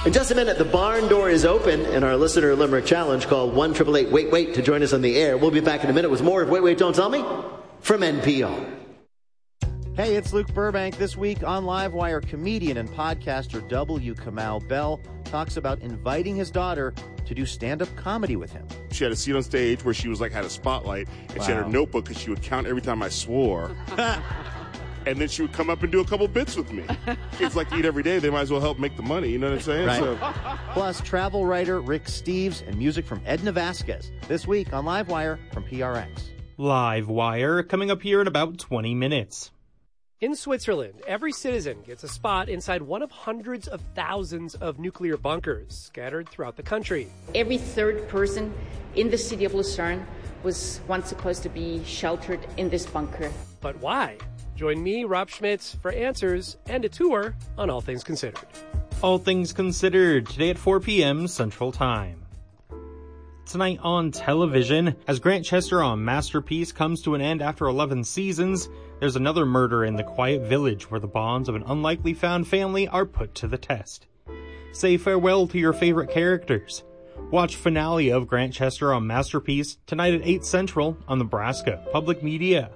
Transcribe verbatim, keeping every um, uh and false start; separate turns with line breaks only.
In just a minute, the barn door is open in our listener limerick challenge called one eight eight eight wait wait to join us on the air. We'll be back in a minute with more of Wait Wait Don't Tell Me from N P R. Hey, it's Luke Burbank. This week on Livewire, comedian and podcaster W. Kamau Bell talks about inviting his daughter to do stand-up comedy with him.
She had a seat on stage where she was like had a spotlight, and wow. She had her notebook because she would count every time I swore. And then she would come up and do a couple bits with me. Kids like to eat every day. They might as well help make the money. You know what I'm saying?
Right.
So.
Plus, travel writer Rick Steves and music from Edna Vasquez. This week on Livewire from P R X.
Livewire coming up here in about twenty minutes.
In Switzerland, every citizen gets a spot inside one of hundreds of thousands of nuclear bunkers scattered throughout the country.
Every third person in the city of Lucerne was once supposed to be sheltered in this bunker.
But why? Join me, Rob Schmitz, for answers and a tour on All Things Considered.
All Things Considered, today at four p.m. Central Time. Tonight on television, as Grantchester on Masterpiece comes to an end after eleven seasons, there's another murder in the quiet village where the bonds of an unlikely found family are put to the test. Say farewell to your favorite characters. Watch finale of Grantchester on Masterpiece tonight at eight Central on Nebraska Public Media.